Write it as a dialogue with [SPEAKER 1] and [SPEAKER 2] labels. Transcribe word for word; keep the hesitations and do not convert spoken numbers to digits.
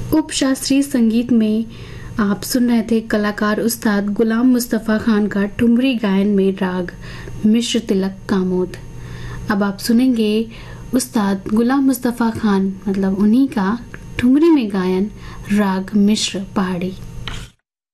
[SPEAKER 1] उपशास्त्रीय संगीत में आप सुन रहे थे कलाकार उस्ताद गुलाम मुस्तफ़ा खान का ठुमरी गायन में राग मिश्र तिलक कामोद। अब आप सुनेंगे उस्ताद गुलाम मुस्तफ़ा खान मतलब उन्हीं का ठुमरी में गायन राग मिश्र पहाड़ी।